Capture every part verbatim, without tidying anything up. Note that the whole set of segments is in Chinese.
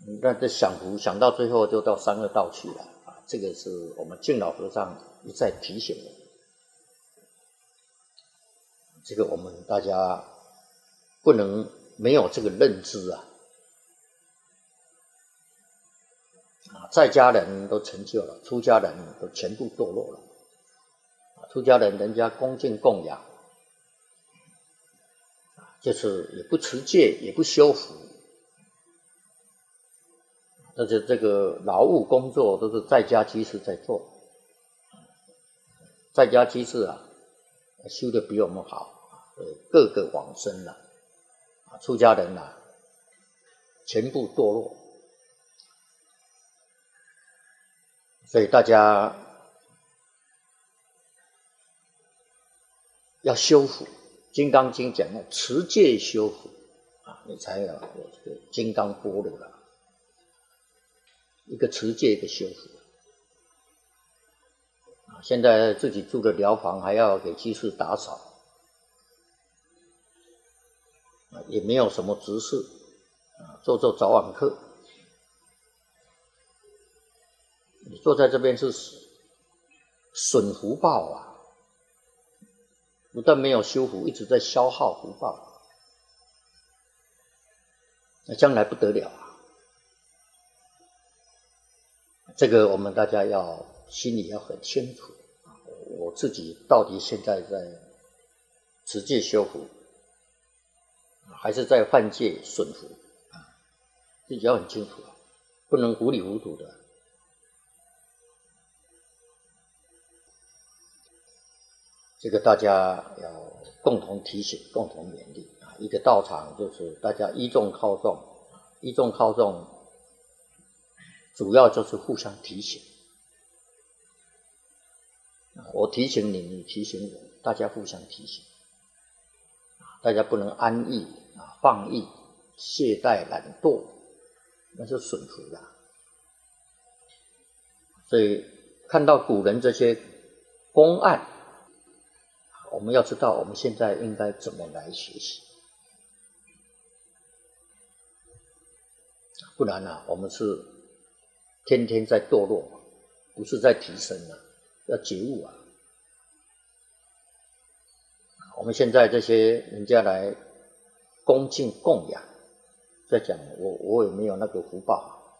那这享福想到最后就到三恶道去了啊！这个是我们敬老和尚一再提醒的。这个我们大家不能没有这个认知啊！啊，在家人都成就了，出家人都全部堕落了。啊，出家人人家恭敬供养，就是也不持戒，也不修福。而且这个劳务工作都是在家居士在做，在家居士啊，修得比我们好，个个往生了，出家人啊，全部堕落。所以大家要修福，《金刚经》讲的持戒修福啊，你才有这个金刚波罗了。一个持戒，一个修福。啊，现在自己住的寮房还要给居士打扫，啊，也没有什么执事，啊，做做早晚课。你坐在这边是损福报啊，不但没有修福，一直在消耗福报，那将来不得了啊！这个我们大家要心里要很清楚，我自己到底现在在持戒修福，还是在犯戒损福啊？自己要很清楚，不能糊里糊涂的。这个大家要共同提醒，共同勉励啊！一个道场就是大家依众靠众，依众靠众。主要就是互相提醒，我提醒你，你提醒我，大家互相提醒，大家不能安逸啊、放逸、懈怠、懒惰，那就损福了。所以看到古人这些公案，我们要知道我们现在应该怎么来学习，不然啊，我们是天天在堕落，不是在提升啊，要觉悟啊！我们现在这些人家来恭敬供养，在讲我我也没有那个福报，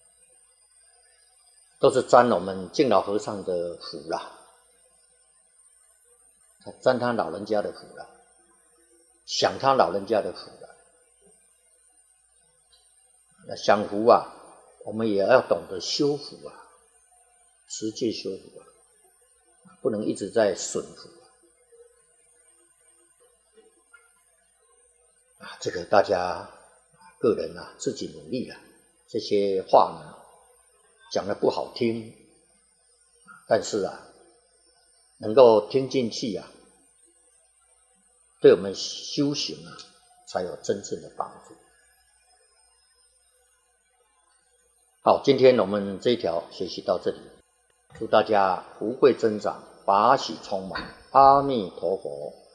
都是沾我们敬老和尚的福啦，沾他老人家的福啦，享他老人家的福啦。那享福啊，我们也要懂得修福啊，持戒修福啊，不能一直在损福啊。这个大家个人啊自己努力了，这些话呢讲得不好听，但是啊能够听进去啊，对我们修行啊才有真正的帮助。好，今天我们这一条学习到这里，祝大家福慧增长，法喜充满，阿弥陀佛。